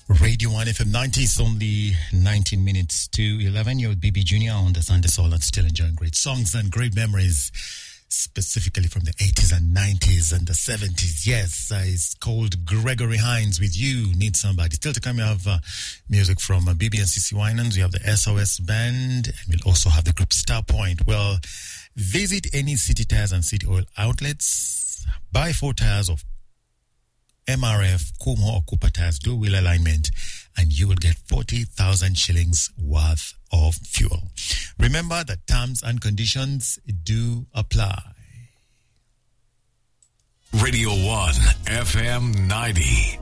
Radio 1 FM 90 is only 19 minutes to 11. You're with BB Junior on the Sunday Soul and still enjoying great songs and great memories, specifically from the 80s and 90s and the 70s. Yes, it's called Gregory Hines with You Need Somebody. Still to come, we have music from BB and CC Winans. We have the SOS Band, and we'll also have the group Star Point. Well, visit any City Tires and City Oil outlets. Buy 4 tires of MRF, Kumho or Cooper tires, do wheel alignment, and you will get 40,000 shillings worth of fuel. Remember that terms and conditions do apply. Radio 1 FM 90.